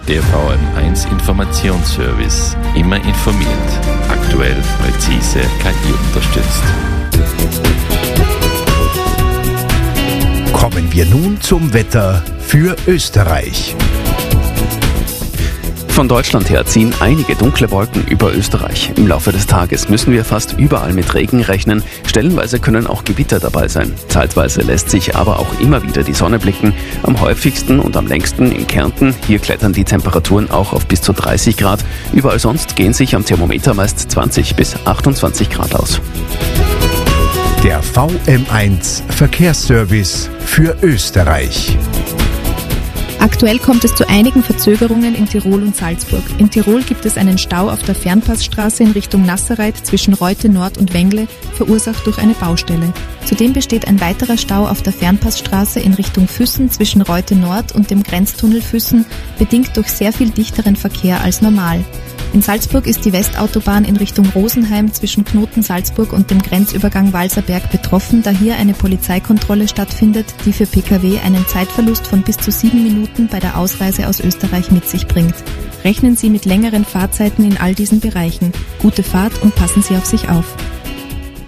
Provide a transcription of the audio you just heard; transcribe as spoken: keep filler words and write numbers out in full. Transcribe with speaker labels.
Speaker 1: Der V M eins Informationsservice. Immer informiert. Aktuell, präzise, K I unterstützt.
Speaker 2: Kommen wir nun zum Wetter für Österreich.
Speaker 3: Von Deutschland her ziehen einige dunkle Wolken über Österreich. Im Laufe des Tages müssen wir fast überall mit Regen rechnen. Stellenweise können auch Gewitter dabei sein. Zeitweise lässt sich aber auch immer wieder die Sonne blicken. Am häufigsten und am längsten in Kärnten. Hier klettern die Temperaturen auch auf bis zu dreißig Grad. Überall sonst gehen sich am Thermometer meist zwanzig bis achtundzwanzig Grad aus.
Speaker 2: Der V M eins Verkehrsservice für Österreich.
Speaker 4: Aktuell kommt es zu einigen Verzögerungen in Tirol und Salzburg. In Tirol gibt es einen Stau auf der Fernpassstraße in Richtung Nasserreit zwischen Reute Nord und Wengle, verursacht durch eine Baustelle. Zudem besteht ein weiterer Stau auf der Fernpassstraße in Richtung Füssen zwischen Reute Nord und dem Grenztunnel Füssen, bedingt durch sehr viel dichteren Verkehr als normal. In Salzburg ist die Westautobahn in Richtung Rosenheim zwischen Knoten Salzburg und dem Grenzübergang Walserberg betroffen, da hier eine Polizeikontrolle stattfindet, die für Pkw einen Zeitverlust von bis zu sieben Minuten bei der Ausreise aus Österreich mit sich bringt. Rechnen Sie mit längeren Fahrzeiten in all diesen Bereichen. Gute Fahrt und passen Sie auf sich auf.